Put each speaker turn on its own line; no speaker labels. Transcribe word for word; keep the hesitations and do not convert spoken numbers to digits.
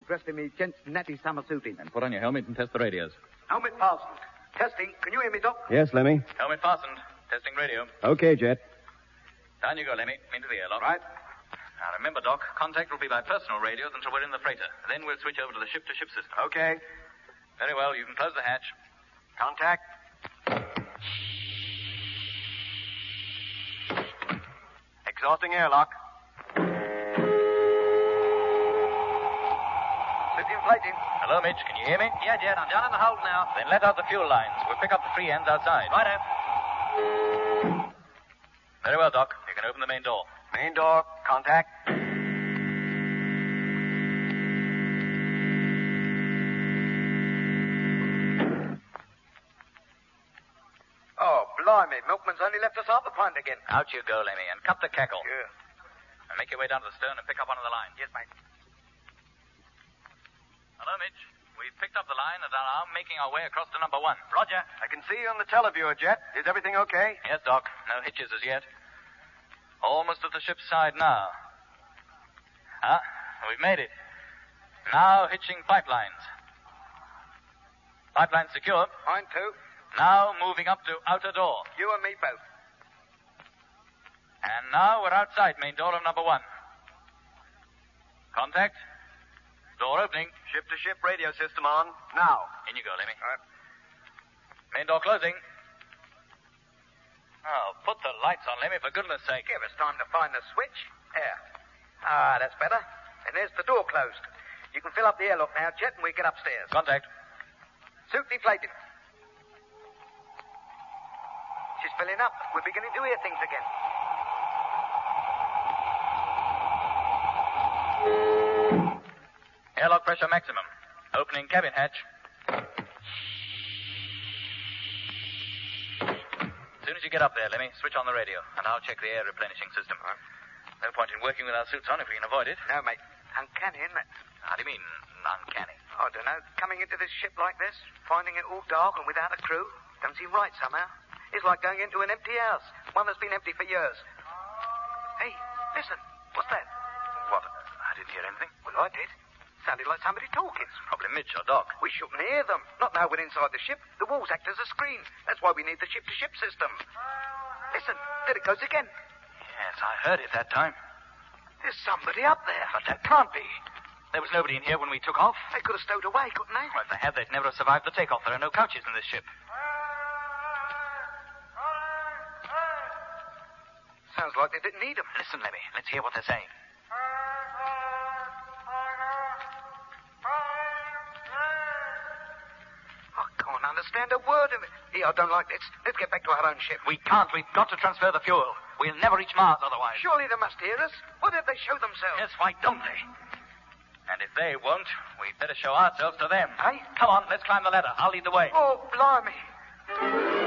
dressed in me gent's natty summer suiting.
And put on your helmet and test the radios.
Helmet fastened. Testing. Can you hear me, Doc?
Yes, Lemmy.
Helmet fastened. Testing radio.
Okay, Jet.
Down you go, Lemmy. Into the airlock.
Right.
Now, remember, Doc, contact will be by personal radios until we're in the freighter. Then we'll switch over to the ship-to-ship system.
Okay.
Very well. You can close the hatch.
Contact. Exhausting airlock. Inflating.
Hello, Mitch. Can you hear me?
Yeah, Jet. I'm down in the hold now.
Then let out the fuel lines. We'll pick up the free ends outside.
Righto.
Very well, Doc. You can open the main door.
Main door. Contact. Oh, blimey. Milkman's only left us half a pint again.
Out you go, Lemmy, and cut the cackle.
Yeah.
And make your way down to the stern and pick up one of the lines.
Yes, mate.
Hello, Mitch. We've picked up the line and are now making our way across to number one.
Roger.
I can see you on the televiewer, Jet. Is everything okay?
Yes, Doc. No hitches as yet. Almost at the ship's side now. Ah, we've made it. Now hitching pipelines. Pipeline secure.
Mine too.
Now moving up to outer door.
You and me both.
And now we're outside main door of number one. Contact. Door opening.
Ship-to-ship radio system on. Now.
In you go, Lemmy.
All right.
Main door closing. Oh, put the lights on, Lemmy, for goodness sake.
Give us time to find the switch. There. Ah, that's better. And there's the door closed. You can fill up the airlock now, Jet, and we get upstairs.
Contact.
Suit deflated. She's filling up. We're beginning to hear things again.
Airlock pressure maximum. Opening cabin hatch. As soon as you get up there, Lemmy, switch on the radio, and I'll check the air replenishing system. No point in working with our suits on if we can avoid it.
No, mate. Uncanny, isn't it?
How do you mean, uncanny?
I don't know. Coming into this ship like this, finding it all dark and without a crew, don't seem right somehow. It's like going into an empty house, one that's been empty for years. Hey, listen. What's that?
What? I didn't hear anything.
Well, I did. Sounded like somebody talking.
Probably Mitch or Doc.
We shouldn't hear them. Not now we're inside the ship. The walls act as a screen. That's why we need the ship-to-ship system. Listen, there it goes again.
Yes, I heard it that time.
There's somebody up there.
But that can't be. There was nobody in here when we took off.
They could have stowed away, couldn't they?
Well, if they had, they'd never have survived the takeoff. There are no couches in this ship.
Sounds like they didn't need them.
Listen, Lemmy. Let's hear what they're saying.
I can't understand a word of it. Here, I don't like this. Let's get back to our own ship.
We can't. We've got to transfer the fuel. We'll never reach Mars otherwise.
Surely they must hear us. What if they show themselves?
Yes, why don't they? And if they won't, we'd better show ourselves to them.
Hey?
Come on, let's climb the ladder. I'll lead the way.
Oh, blimey.